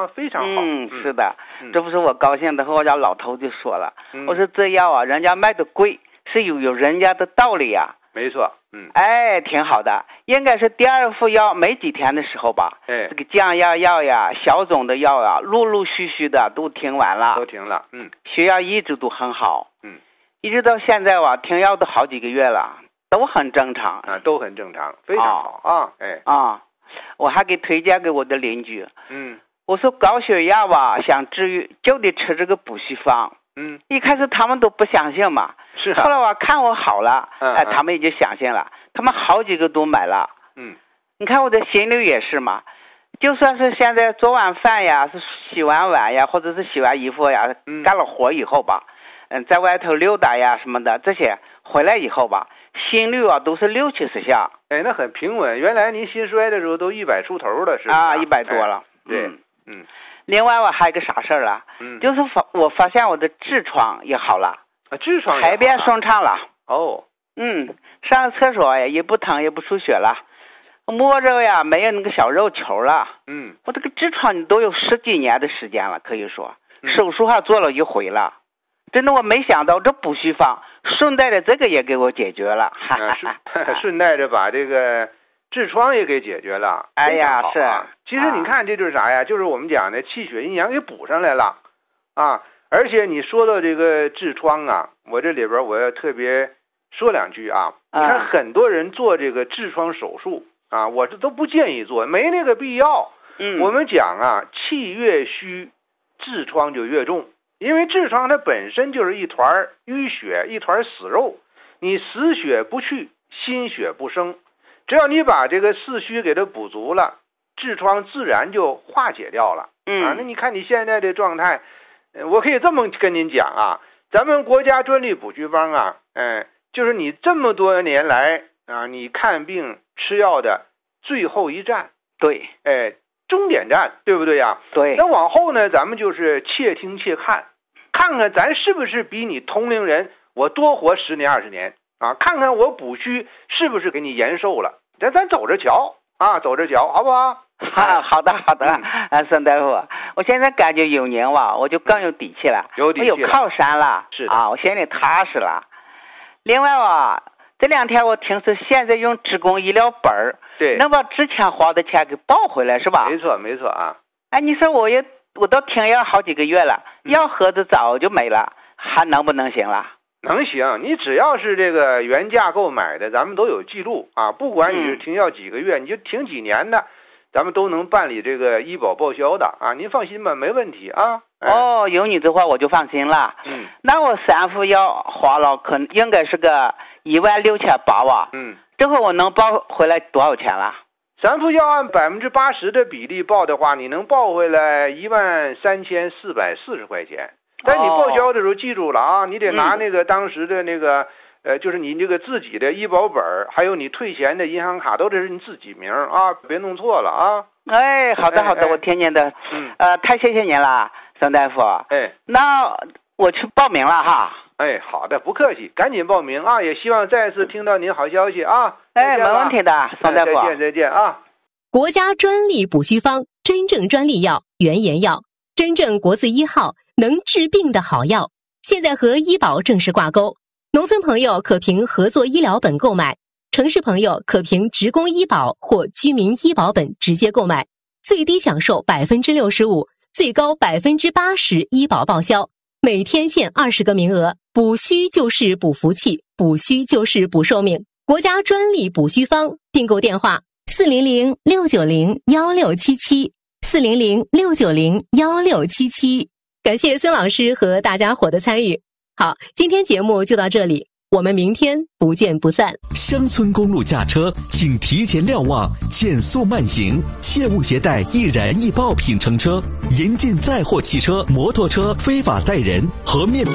啊，非常好。 是的，这不是我高兴的，和我家老头就说了，我说这药啊，人家卖的贵，是有人家的道理呀。 没错， 挺好的，应该是第二副药没几天的时候吧，这个降压药呀、小种的药呀，陆陆续续的都停完了， 都停了， 血压一直都很好，一直到现在吧，停药都好几个月了，都很正常啊，都很正常，非常好啊， 我还给推荐给我的邻居，我说高血压吧，想治愈就得吃这个补虚方，一开始他们都不相信嘛。 是后来我看我好了，他们也就相信了，他们好几个都买了。你看我的心率也是嘛，就算是现在做完饭呀，是洗完碗呀，或者是洗完衣服呀，干了活以后吧，在外头溜达呀什么的，这些回来以后吧，心率啊都是60、70下。 那很平稳。原来您心衰的时候都100出头了，是吧 ？100多了。 对， 另外我还有个啥事儿了？就是我发现我的痔疮也好了。 痔疮排便顺畅了上厕所也不疼也不出血了，摸着呀没有那个小肉球了。我这个痔疮都有10几年的时间了，可以说手术还做了1回了。真的我没想到这补虚方顺带的这个也给我解决了， 顺带着把这个痔疮也给解决了。 是。 其实你看这就是啥呀？就是我们讲的气血阴阳给补上来了啊。而且你说到这个痔疮啊，我这里边我要特别说2句啊。你看很多人做这个痔疮手术啊，我这都不建议做，没那个必要。我们讲啊，气越虚，痔疮就越重，因为痔疮它本身就是一团淤血，一团死肉，你死血不去，心血不生，只要你把这个四虚给它补足了，痔疮自然就化解掉了。那你看你现在的状态。我可以这么跟您讲啊，咱们国家专利补虚方啊，就是你这么多年来啊，你看病吃药的最后一站， 对， 终点站，对不对呀？ 对。 那往后呢，咱们就是且听且看，看看咱是不是比你同龄人我多活10年20年啊？看看我补虚是不是给你延寿了？咱走着瞧啊，走着瞧，好不好？ 好的，孙大夫，我现在感觉有您了，我就更有底气了，我有靠山了， 是的我心里踏实了。另外这2天我听说现在用职工医疗本儿， 对， 能把之前花的钱给报回来，是吧？ 没错啊。 你说我都停药好几个月了，药盒子早就没了，还能不能行了？ 能行，你只要是这个原价购买的，咱们都有记录啊。不管你是停药几个月，你就停几年的，咱们都能办理这个医保报销的啊。您放心吧，没问题啊。 有你的话我就放心了。那我3副药花了，应该是个16800吧。这回我能报回来多少钱了 ？3副药按80%的比例报的话，你能报回来13440块钱。但你报销的时候记住了啊，你得拿那个当时的那个就是你这个自己的医保本，还有你退钱的银行卡，都得是你自己名啊，别弄错了啊。 好的，我听您的。太谢谢您了，孙大夫。那我去报名了哈。 好的，不客气，赶紧报名啊！也希望再次听到您好消息啊。 没问题的，孙大夫。 再见啊！ 国家专利补虚方，真正专利药，原研药，真正国字1号，能治病的好药，现在和医保正式挂钩。农村朋友可凭合作医疗本购买，城市朋友可凭职工医保或居民医保本直接购买，最低享受65%，最高80%医保报销，每天限20个名额。补虚就是补福气，补虚就是补寿命。国家专利补虚方，订购电话400-690-1677，400-690-1677。感谢孙老师和大家伙的参与。好，今天节目就到这里，我们明天不见不散。 乡村公路驾车，请提前瞭望，减速慢行，切勿携带易燃易爆品乘车，严禁载货汽车、摩托车非法载人和面